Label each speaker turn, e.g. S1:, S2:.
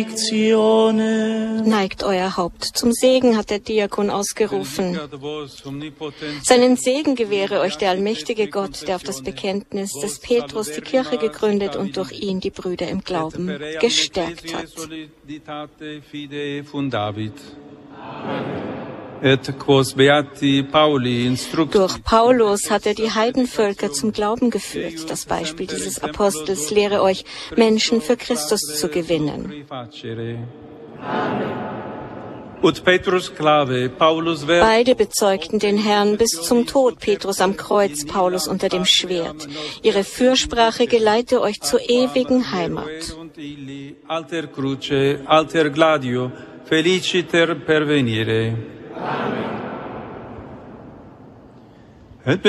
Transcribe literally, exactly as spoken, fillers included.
S1: Neigt euer Haupt zum Segen, hat der Diakon ausgerufen. Seinen Segen gewähre euch der allmächtige Gott, der auf das Bekenntnis des Petrus die Kirche gegründet und durch ihn die Brüder im Glauben gestärkt hat. Durch Paulus hat er die Heidenvölker zum Glauben geführt. Das Beispiel dieses Apostels lehre euch, Menschen für Christus zu gewinnen. Beide bezeugten den Herrn bis zum Tod, Petrus am Kreuz, Paulus unter dem Schwert. Ihre Fürsprache geleite euch zur ewigen Heimat.
S2: Amen.